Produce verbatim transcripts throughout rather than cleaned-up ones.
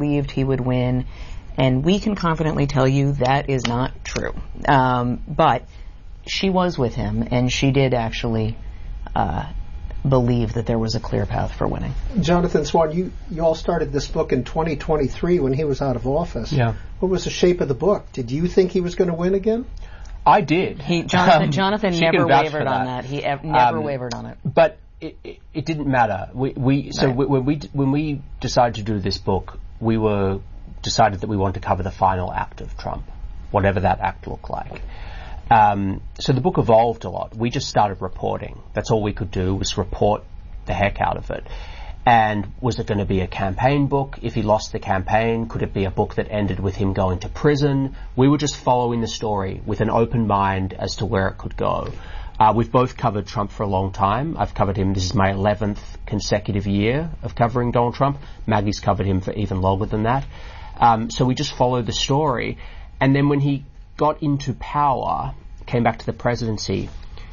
believed he would win, and we can confidently tell you that is not true. Um, but she was with him, and she did actually uh, believe that there was a clear path for winning. Jonathan Swan, you, you all started this book in twenty twenty-three when he was out of office. Yeah. What was the shape of the book? Did you think he was going to win again? I did. He, Jonathan, Um, Jonathan she never can vouch wavered for on that. He ev- never Um, wavered on it. But it, it, it didn't matter. We, we so Right. we, when we d- when we decided to do this book, we were decided that we wanted to cover the final act of Trump, whatever that act looked like. Um, so the book evolved a lot. We just started reporting. That's all we could do, was report the heck out of it. And was it going to be a campaign book? If he lost the campaign, could it be a book that ended with him going to prison? We were just following the story with an open mind as to where it could go. Uh, we've both covered Trump for a long time. I've covered him. This is my eleventh consecutive year of covering Donald Trump. Maggie's covered him for even longer than that. Um, so we just followed the story. And then when he got into power, came back to the presidency,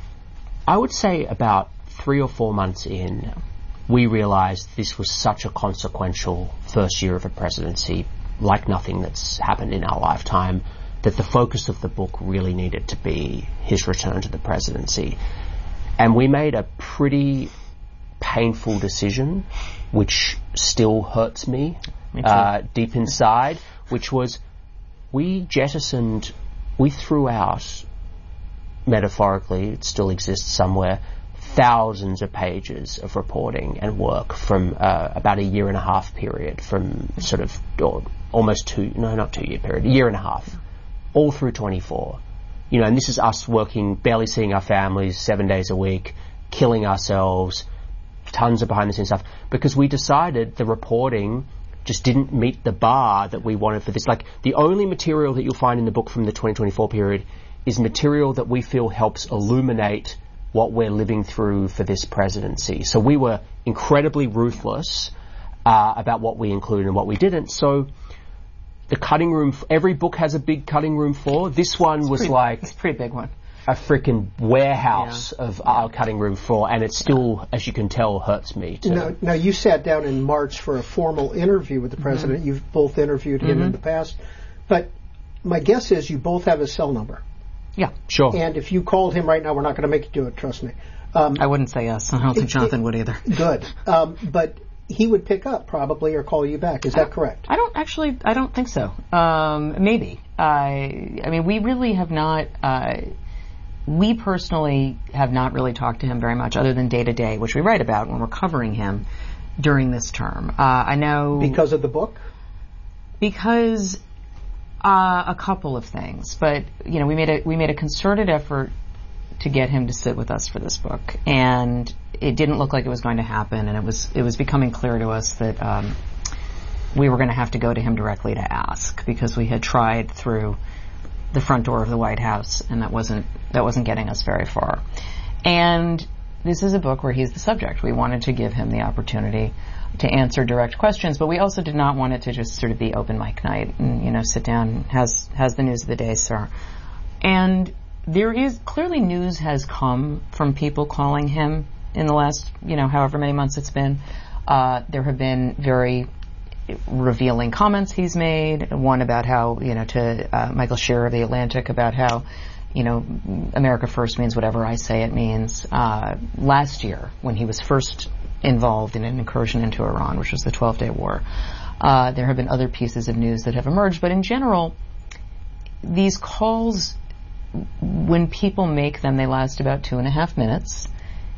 I would say about three or four months in, we realized this was such a consequential first year of a presidency, like nothing that's happened in our lifetime, that the focus of the book really needed to be his return to the presidency. And we made a pretty painful decision, which still hurts me, me too. Uh, deep inside, which was we jettisoned, we threw out, metaphorically, it still exists somewhere, thousands of pages of reporting and work from uh, about a year and a half period, from sort of or almost two, no, not two year period, a year and a half, all through twenty-four. You know, and this is us working, barely seeing our families seven days a week, killing ourselves, tons of behind the scenes stuff, because we decided the reporting just didn't meet the bar that we wanted for this. Like, the only material that you'll find in the book from the twenty twenty-four period is material that we feel helps illuminate what we're living through for this presidency. So we were incredibly ruthless uh, about what we included and what we didn't. So the cutting room, f- every book has a big cutting room floor. This one It's was pretty, like it's a pretty big one. a freaking warehouse Yeah. of our cutting room floor, and it still, as you can tell, hurts me too. Now, now, you sat down in March for a formal interview with the president. Mm-hmm. You've both interviewed him mm-hmm. in the past. But my guess is you both have his cell number. Yeah. Sure. And if you called him right now, we're not going to make you do it, trust me. Um, I wouldn't say yes. I don't think Jonathan would either. Good. Um, but he would pick up probably or call you back. Is that correct? I don't actually, I don't think so. Um, maybe. I, I mean, we really have not, uh, we personally have not really talked to him very much other than day to day, which we write about when we're covering him during this term. Uh, I know. Because of the book? Because uh, a couple of things. But, you know, we made a, we made a concerted effort to get him to sit with us for this book, and it didn't look like it was going to happen, and it was it was becoming clear to us that um, we were going to have to go to him directly to ask, because we had tried through the front door of the White House, and that wasn't that wasn't getting us very far. And this is a book where he's the subject. We wanted to give him the opportunity to answer direct questions, but we also did not want it to just sort of be open mic night and, you know, sit down, has has the news of the day, sir. And there is, clearly news has come from people calling him in the last, you know, however many months it's been. Uh, there have been very revealing comments he's made. One about how, you know, to uh, Michael Shearer of The Atlantic, about how, you know, America first means whatever I say it means. Uh, last year, when he was first involved in an incursion into Iran, which was the twelve-day war, uh, there have been other pieces of news that have emerged. But in general, these calls, when people make them, they last about two and a half minutes.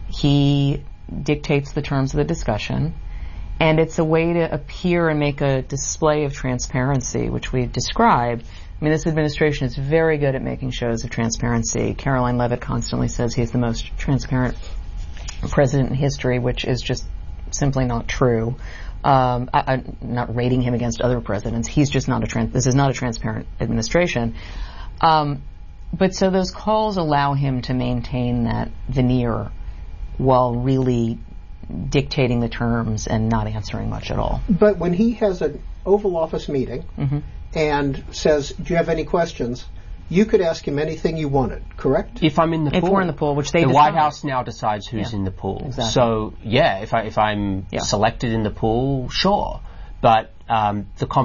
He dictates the terms of the discussion, and it's a way to appear and make a display of transparency, which we described. I mean, this administration is very good at making shows of transparency. Caroline Leavitt constantly says he's the most transparent president in history, which is just simply not true. Um, I, I'm not rating him against other presidents. He's just not a trans- this is not a transparent administration. Um, But so those calls allow him to maintain that veneer while really dictating the terms and not answering much at all. But when he has an Oval Office meeting Mm-hmm. and says, do you have any questions, you could ask him anything you wanted, correct? If I'm in the If pool. we're in the pool, which they The decide. White House now decides who's Yeah. in the pool. Exactly. So, yeah, if, I, if I'm Yeah. selected in the pool, sure. But um, the comp